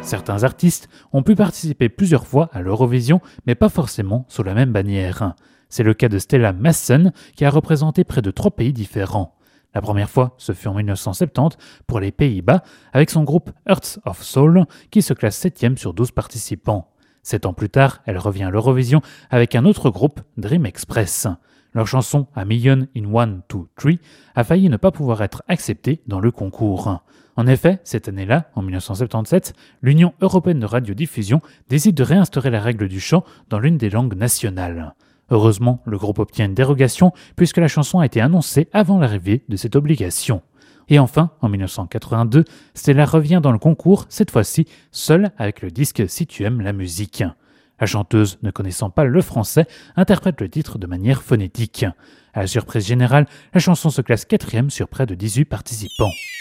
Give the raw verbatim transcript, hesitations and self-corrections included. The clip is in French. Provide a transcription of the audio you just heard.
Certains artistes ont pu participer plusieurs fois à l'Eurovision, mais pas forcément sous la même bannière. C'est le cas de Stella Massen, qui a représenté près de trois pays différents. La première fois, ce fut en dix-neuf cent soixante-dix pour les Pays-Bas, avec son groupe Hearts of Soul, qui se classe septième sur douze participants. Sept ans plus tard, elle revient à l'Eurovision avec un autre groupe, Dream Express. Leur chanson A Million in One, Two, Three a failli ne pas pouvoir être acceptée dans le concours. En effet, cette année-là, en dix-neuf cent soixante-dix-sept, l'Union européenne de radiodiffusion décide de réinstaurer la règle du chant dans l'une des langues nationales. Heureusement, le groupe obtient une dérogation puisque la chanson a été annoncée avant l'arrivée de cette obligation. Et enfin, en dix-neuf cent quatre-vingt-deux, Stella revient dans le concours, cette fois-ci seule avec le disque Si tu aimes la musique. La chanteuse, ne connaissant pas le français, interprète le titre de manière phonétique. À la surprise générale, la chanson se classe quatrième sur près de dix-huit participants.